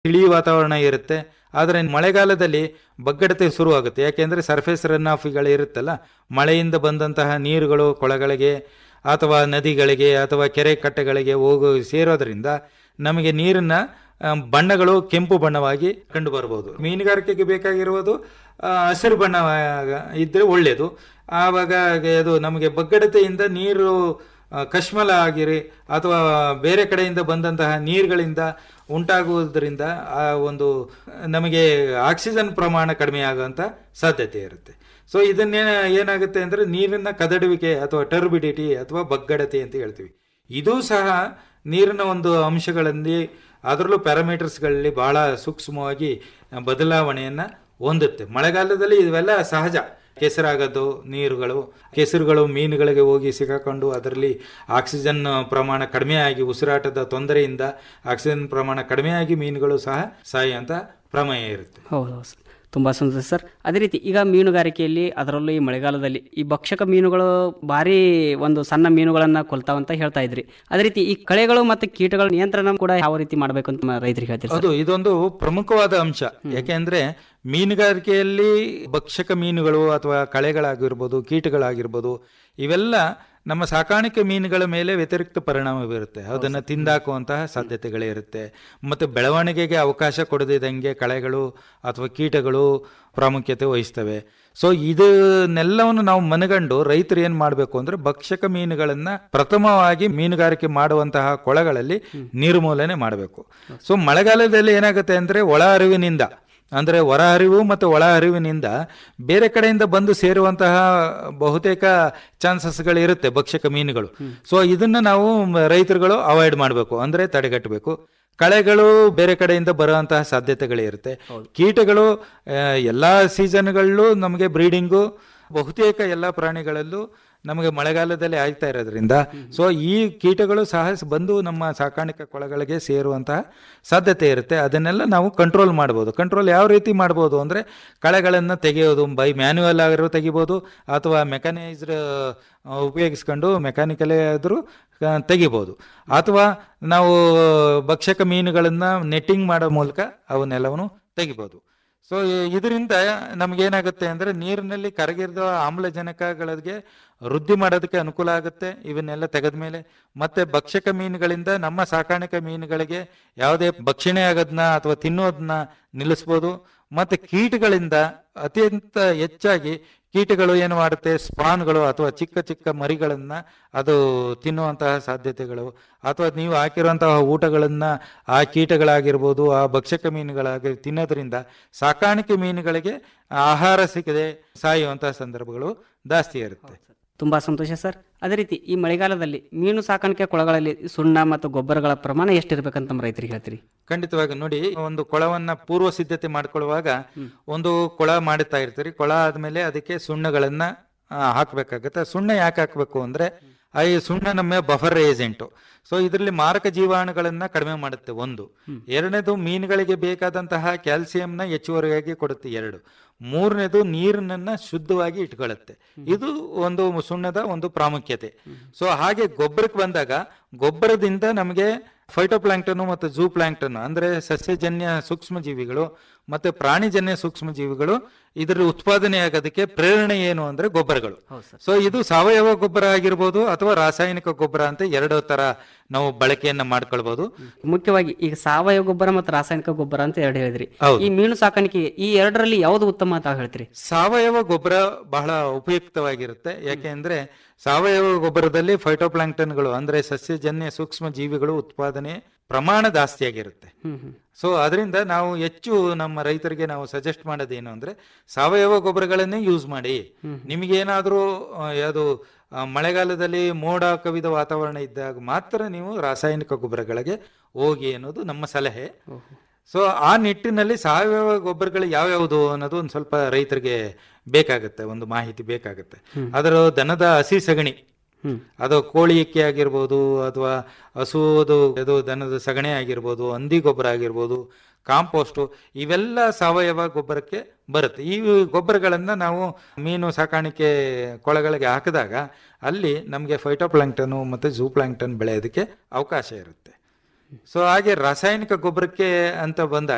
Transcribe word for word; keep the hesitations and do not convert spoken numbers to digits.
ತಿಳಿ ವಾತಾವರಣ ಇರುತ್ತೆ. ಆದರೆ ಮಳೆಗಾಲದಲ್ಲಿ ಬಗ್ಗಡತೆ ಶುರುವಾಗುತ್ತೆ. ಯಾಕೆಂದರೆ ಸರ್ಫೇಸ್ ರನ್ ಆಫ್ಗಳು ಇರುತ್ತಲ್ಲ, ಮಳೆಯಿಂದ ಬಂದಂತಹ ನೀರುಗಳು ಕೊಳಗಳಿಗೆ ಅಥವಾ ನದಿಗಳಿಗೆ ಅಥವಾ ಕೆರೆ ಕಟ್ಟೆಗಳಿಗೆ ಹೋಗೋ ಸೇರೋದ್ರಿಂದ ನಮಗೆ ನೀರಿನ ಬಣ್ಣಗಳು ಕೆಂಪು ಬಣ್ಣವಾಗಿ ಕಂಡು ಬರ್ಬೋದು. ಮೀನುಗಾರಿಕೆಗೆ ಬೇಕಾಗಿರುವುದು ಹಸಿರು ಬಣ್ಣ ಇದ್ದರೆ ಒಳ್ಳೆಯದು. ಆವಾಗ ಅದು ನಮಗೆ ಬಗ್ಗಡತೆಯಿಂದ ನೀರು ಕಶ್ಮಲ ಆಗಿರಿ ಅಥವಾ ಬೇರೆ ಕಡೆಯಿಂದ ಬಂದಂತಹ ನೀರುಗಳಿಂದ ಉಂಟಾಗುವುದರಿಂದ ಆ ಒಂದು ನಮಗೆ ಆಕ್ಸಿಜನ್ ಪ್ರಮಾಣ ಕಡಿಮೆ ಆಗುವಂಥ ಸಾಧ್ಯತೆ ಇರುತ್ತೆ. ಸೊ ಇದನ್ನೇ ಏನಾಗುತ್ತೆ ಅಂದರೆ ನೀರಿನ ಕದಡುವಿಕೆ ಅಥವಾ ಟರ್ಬಿಡಿಟಿ ಅಥವಾ ಬಗ್ಗಡತೆ ಅಂತ ಹೇಳ್ತೀವಿ. ಇದೂ ಸಹ ನೀರಿನ ಒಂದು ಅಂಶಗಳಲ್ಲಿ, ಅದರಲ್ಲೂ ಪ್ಯಾರಾಮೀಟರ್ಸ್ಗಳಲ್ಲಿ ಬಹಳ ಸೂಕ್ಷ್ಮವಾಗಿ ಬದಲಾವಣೆಯನ್ನು ಹೊಂದುತ್ತೆ. ಮಳೆಗಾಲದಲ್ಲಿ ಇವೆಲ್ಲ ಸಹಜ. ಕೆಸರಾಗೋದು, ನೀರುಗಳು ಕೆಸರುಗಳು ಮೀನುಗಳಿಗೆ ಹೋಗಿ ಸಿಗಾಕೊಂಡು ಅದರಲ್ಲಿ ಆಕ್ಸಿಜನ್ ಪ್ರಮಾಣ ಕಡಿಮೆಯಾಗಿ, ಉಸಿರಾಟದ ತೊಂದರೆಯಿಂದ ಆಕ್ಸಿಜನ್ ಪ್ರಮಾಣ ಕಡಿಮೆಯಾಗಿ ಮೀನುಗಳು ಸಹ ಸಾಯುವಂಥ ಪ್ರಮೇಯ ಇರುತ್ತೆ. ಹೌದು ಸರ್, ತುಂಬ ಸಂತೋಷ ಸರ್. ಅದೇ ರೀತಿ ಈಗ ಮೀನುಗಾರಿಕೆಯಲ್ಲಿ, ಅದರಲ್ಲೂ ಈ ಮಳೆಗಾಲದಲ್ಲಿ ಈ ಭಕ್ಷಕ ಮೀನುಗಳು ಭಾರಿ ಒಂದು ಸಣ್ಣ ಮೀನುಗಳನ್ನು ಕೊಲ್ತಾವಂತ ಹೇಳ್ತಾ ಇದ್ರಿ. ಅದೇ ರೀತಿ ಈ ಕಳೆಗಳು ಮತ್ತು ಕೀಟಗಳ ನಿಯಂತ್ರಣ ಕೂಡ ಯಾವ ರೀತಿ ಮಾಡಬೇಕು ಅಂತ ರೈತರಿಗೆ ಹೇಳ್ತೀರಿ? ಅದು ಇದೊಂದು ಪ್ರಮುಖವಾದ ಅಂಶ. ಯಾಕೆಂದ್ರೆ ಮೀನುಗಾರಿಕೆಯಲ್ಲಿ ಭಕ್ಷಕ ಮೀನುಗಳು ಅಥವಾ ಕಳೆಗಳಾಗಿರ್ಬೋದು, ಕೀಟಗಳಾಗಿರ್ಬೋದು, ಇವೆಲ್ಲ ನಮ್ಮ ಸಾಕಾಣಿಕೆ ಮೀನುಗಳ ಮೇಲೆ ವ್ಯತಿರಿಕ್ತ ಪರಿಣಾಮ ಬೀರುತ್ತೆ. ಅದನ್ನು ತಿಂದಾಕುವಂತಹ ಸಾಧ್ಯತೆಗಳೇ ಇರುತ್ತೆ. ಮತ್ತು ಬೆಳವಣಿಗೆಗೆ ಅವಕಾಶ ಕೊಡದಿದ್ದಂಗೆ ಕಳೆಗಳು ಅಥವಾ ಕೀಟಗಳು ಪ್ರಾಮುಖ್ಯತೆ ವಹಿಸ್ತವೆ. ಸೊ ಇದನ್ನೆಲ್ಲವನ್ನು ನಾವು ಮನಗಂಡು ರೈತರು ಏನು ಮಾಡಬೇಕು ಅಂದರೆ ಭಕ್ಷಕ ಮೀನುಗಳನ್ನು ಪ್ರಥಮವಾಗಿ ಮೀನುಗಾರಿಕೆ ಮಾಡುವಂತಹ ಕೊಳಗಳಲ್ಲಿ ನಿರ್ಮೂಲನೆ ಮಾಡಬೇಕು. ಸೊ ಮಳೆಗಾಲದಲ್ಲಿ ಏನಾಗುತ್ತೆ ಅಂದರೆ ಒಳ ಹರಿವಿನಿಂದ, ಅಂದರೆ ಹೊರ ಹರಿವು ಮತ್ತು ಒಳ ಹರಿವಿನಿಂದ ಬೇರೆ ಕಡೆಯಿಂದ ಬಂದು ಸೇರುವಂತಹ ಬಹುತೇಕ ಚಾನ್ಸಸ್ಗಳಿರುತ್ತೆ ಭಕ್ಷಕ ಮೀನುಗಳು. ಸೊ ಇದನ್ನು ನಾವು ರೈತರುಗಳು ಅವಾಯ್ಡ್ ಮಾಡಬೇಕು, ಅಂದರೆ ತಡೆಗಟ್ಟಬೇಕು. ಕಳೆಗಳು ಬೇರೆ ಕಡೆಯಿಂದ ಬರುವಂತಹ ಸಾಧ್ಯತೆಗಳೇ ಇರುತ್ತೆ. ಕೀಟಗಳು ಎಲ್ಲ ಸೀಸನ್ಗಳಲ್ಲೂ ನಮಗೆ ಬ್ರೀಡಿಂಗು ಬಹುತೇಕ ಎಲ್ಲ ಪ್ರಾಣಿಗಳಲ್ಲೂ ನಮಗೆ ಮಳೆಗಾಲದಲ್ಲಿ ಆಗ್ತಾ ಇರೋದ್ರಿಂದ ಸೊ ಈ ಕೀಟಗಳು ಸಹ ಬಂದು ನಮ್ಮ ಸಾಕಾಣಿಕೆ ಕೊಳಗಳಿಗೆ ಸೇರುವಂತಹ ಸಾಧ್ಯತೆ ಇರುತ್ತೆ. ಅದನ್ನೆಲ್ಲ ನಾವು ಕಂಟ್ರೋಲ್ ಮಾಡ್ಬೋದು. ಕಂಟ್ರೋಲ್ ಯಾವ ರೀತಿ ಮಾಡ್ಬೋದು ಅಂದರೆ ಕಳೆಗಳನ್ನು ತೆಗೆಯೋದು ಬೈ ಮ್ಯಾನ್ಯುವಲ್ ಆಗಿರೋ ತೆಗಿಬೋದು, ಅಥವಾ ಮೆಕ್ಯಾನೈಸ್ಡ್ ಉಪಯೋಗಿಸ್ಕೊಂಡು ಮೆಕ್ಯಾನಿಕಲೇ ಆದರೂ ತೆಗಿಬೋದು, ಅಥವಾ ನಾವು ಭಕ್ಷಕ ಮೀನುಗಳನ್ನು ನೆಟ್ಟಿಂಗ್ ಮಾಡೋ ಮೂಲಕ ಅವನ್ನೆಲ್ಲವನ್ನು ತೆಗಿಬೋದು. ಸೊ ಇದರಿಂದ ನಮಗೇನಾಗುತ್ತೆ ಅಂದರೆ ನೀರಿನಲ್ಲಿ ಕರಗಿರುವ ಆಮ್ಲಜನಕಗಳಿಗೆ ವೃದ್ಧಿ ಮಾಡೋದಕ್ಕೆ ಅನುಕೂಲ ಆಗುತ್ತೆ ಇವನ್ನೆಲ್ಲ ತೆಗೆದ ಮೇಲೆ. ಮತ್ತು ಭಕ್ಷಕ ಮೀನುಗಳಿಂದ ನಮ್ಮ ಸಾಕಾಣಿಕೆ ಮೀನುಗಳಿಗೆ ಯಾವುದೇ ಭಕ್ಷಣೆ ಆಗೋದನ್ನ ಅಥವಾ ತಿನ್ನೋದನ್ನ ನಿಲ್ಲಿಸ್ಬೋದು. ಮತ್ತು ಕೀಟಗಳಿಂದ ಅತ್ಯಂತ ಹೆಚ್ಚಾಗಿ ಕೀಟಗಳು ಏನು ಮಾಡುತ್ತೆ, ಸ್ಪಾನ್ಗಳು ಅಥವಾ ಚಿಕ್ಕ ಚಿಕ್ಕ ಮರಿಗಳನ್ನು ಅದು ತಿನ್ನುವಂತಹ ಸಾಧ್ಯತೆಗಳು, ಅಥವಾ ನೀವು ಹಾಕಿರುವಂತಹ ಊಟಗಳನ್ನು ಆ ಕೀಟಗಳಾಗಿರ್ಬೋದು ಆ ಭಕ್ಷಕ ಮೀನುಗಳಾಗಿ ತಿನ್ನೋದ್ರಿಂದ ಸಾಕಾಣಿಕೆ ಮೀನುಗಳಿಗೆ ಆಹಾರ ಸಿಗದೆ ಸಾಯುವಂತಹ ಸಂದರ್ಭಗಳು ಜಾಸ್ತಿ ಇರುತ್ತೆ. ತುಂಬ ಸಂತೋಷ ಸರ್. ಅದೇ ರೀತಿ ಈ ಮಳೆಗಾಲದಲ್ಲಿ ಮೀನು ಸಾಕಾಣಿಕೆ ಕೊಳಗಳಲ್ಲಿ ಸುಣ್ಣ ಮತ್ತು ಗೊಬ್ಬರಗಳ ಪ್ರಮಾಣ ಎಷ್ಟಿರ್ಬೇಕಂತ ನಮ್ಮ ರೈತರಿಗೆ ಹೇಳ್ತೀರಿ? ಖಂಡಿತವಾಗಿ ನೋಡಿ, ಒಂದು ಕೊಳವನ್ನ ಪೂರ್ವ ಸಿದ್ಧತೆ ಮಾಡ್ಕೊಳ್ಳುವಾಗ ಒಂದು ಕೊಳ ಮಾಡುತ್ತಾ ಇರ್ತೀರಿ. ಕೊಳ ಆದ್ಮೇಲೆ ಅದಕ್ಕೆ ಸುಣ್ಣಗಳನ್ನ ಹಾಕಬೇಕಾಗುತ್ತೆ. ಸುಣ್ಣ ಯಾಕೆ ಹಾಕಬೇಕು ಅಂದ್ರೆ ಈ ಸುಣ್ಣ ನಮ್ಮ ಬಫರ್ ಏಜೆಂಟು. ಸೊ ಇದರಲ್ಲಿ ಮಾರಕ ಜೀವಾಣುಗಳನ್ನ ಕಡಿಮೆ ಮಾಡುತ್ತೆ ಒಂದು. ಎರಡನೇದು ಮೀನುಗಳಿಗೆ ಬೇಕಾದಂತಹ ಕ್ಯಾಲ್ಸಿಯಂನ ಹೆಚ್ಚುವರಿಯಾಗಿ ಕೊಡುತ್ತೆ ಎರಡು. ಮೂರನೇದು ನೀರನ್ನ ಶುದ್ಧವಾಗಿ ಇಟ್ಕೊಳ್ಳುತ್ತೆ. ಇದು ಒಂದು ಸುಣ್ಣದ ಒಂದು ಪ್ರಾಮುಖ್ಯತೆ. ಸೊ ಹಾಗೆ ಗೊಬ್ಬರಕ್ಕೆ ಬಂದಾಗ ಗೊಬ್ಬರದಿಂದ ನಮಗೆ ಫೈಟೋಪ್ಲಾಂಕ್ಟನ್ ಮತ್ತು ಝೂ ಪ್ಲಾಂಕ್ಟನ್ ಅಂದ್ರೆ ಸಸ್ಯಜನ್ಯ ಸೂಕ್ಷ್ಮ ಜೀವಿಗಳು ಮತ್ತೆ ಪ್ರಾಣಿಜನ್ಯ ಸೂಕ್ಷ್ಮ ಜೀವಿಗಳು ಇದರ ಉತ್ಪಾದನೆ ಆಗೋದಕ್ಕೆ ಪ್ರೇರಣೆ ಏನು ಅಂದ್ರೆ ಗೊಬ್ಬರಗಳು. ಸೊ ಇದು ಸಾವಯವ ಗೊಬ್ಬರ ಆಗಿರ್ಬೋದು ಅಥವಾ ರಾಸಾಯನಿಕ ಗೊಬ್ಬರ ಅಂತ ಎರಡು ತರ ನಾವು ಬಳಕೆಯನ್ನ ಮಾಡ್ಕೊಳ್ಬಹುದು. ಮುಖ್ಯವಾಗಿ ಈಗ ಸಾವಯವ ಗೊಬ್ಬರ ಮತ್ತು ರಾಸಾಯನಿಕ ಗೊಬ್ಬರ ಅಂತ ಎರಡು ಹೇಳಿದ್ರಿ. ಈ ಮೀನು ಸಾಕಾಣಿಕೆ ಈ ಎರಡರಲ್ಲಿ ಯಾವ್ದು ಉತ್ತಮ ಅಂತ ಹೇಳ್ತೀರಿ? ಸಾವಯವ ಗೊಬ್ಬರ ಬಹಳ ಉಪಯುಕ್ತವಾಗಿರುತ್ತೆ. ಯಾಕೆಂದ್ರೆ ಸಾವಯವ ಗೊಬ್ಬರದಲ್ಲಿ ಫೈಟೋಪ್ಲಾಂಕ್ಟನ್ಗಳು ಅಂದ್ರೆ ಸಸ್ಯಜನ್ಯ ಸೂಕ್ಷ್ಮ ಜೀವಿಗಳು ಉತ್ಪಾದನೆ ಪ್ರಮಾಣ ಜಾಸ್ತಿ ಆಗಿರುತ್ತೆ. ಸೊ ಅದರಿಂದ ನಾವು ಹೆಚ್ಚು ನಮ್ಮ ರೈತರಿಗೆ ನಾವು ಸಜೆಸ್ಟ್ ಮಾಡೋದೇನು ಅಂದ್ರೆ ಸಾವಯವ ಗೊಬ್ಬರಗಳನ್ನೇ ಯೂಸ್ ಮಾಡಿ. ನಿಮಗೇನಾದ್ರೂ ಯಾವುದು ಮಳೆಗಾಲದಲ್ಲಿ ಮೋಡ ಕವಿದ ವಾತಾವರಣ ಇದ್ದಾಗ ಮಾತ್ರ ನೀವು ರಾಸಾಯನಿಕ ಗೊಬ್ಬರಗಳಿಗೆ ಹೋಗಿ ಅನ್ನೋದು ನಮ್ಮ ಸಲಹೆ. ಸೊ ಆ ನಿಟ್ಟಿನಲ್ಲಿ ಸಾವಯವ ಗೊಬ್ಬರಗಳು ಯಾವ್ಯಾವುದು ಅನ್ನೋದು ಒಂದು ಸ್ವಲ್ಪ ರೈತರಿಗೆ ಬೇಕಾಗುತ್ತೆ, ಒಂದು ಮಾಹಿತಿ ಬೇಕಾಗುತ್ತೆ. ಅದರ ದನದ ಹಸಿ ಸಗಣಿ, ಅದು ಕೋಳಿ ಎಕ್ಕೆ ಆಗಿರ್ಬೋದು ಅಥವಾ ಹಸುವುದು ಅದು ದನದ ಸಗಣಿ ಆಗಿರ್ಬೋದು, ಹಂದಿ ಗೊಬ್ಬರ ಆಗಿರ್ಬೋದು, ಕಾಂಪೋಸ್ಟು, ಇವೆಲ್ಲ ಸಾವಯವ ಗೊಬ್ಬರಕ್ಕೆ ಬರುತ್ತೆ. ಈ ಗೊಬ್ಬರಗಳನ್ನು ನಾವು ಮೀನು ಸಾಕಾಣಿಕೆ ಕೊಳಗಳಿಗೆ ಹಾಕಿದಾಗ ಅಲ್ಲಿ ನಮಗೆ ಫೈಟೋಪ್ಲಾಂಕ್ಟನು ಮತ್ತು ಝೂ ಪ್ಲಾಂಕ್ಟನ್ ಬೆಳೆಯೋದಕ್ಕೆ ಅವಕಾಶ ಇರುತ್ತೆ. ಸೊ ಹಾಗೆ ರಾಸಾಯನಿಕ ಗೊಬ್ಬರಕ್ಕೆ ಅಂತ ಬಂದಾಗ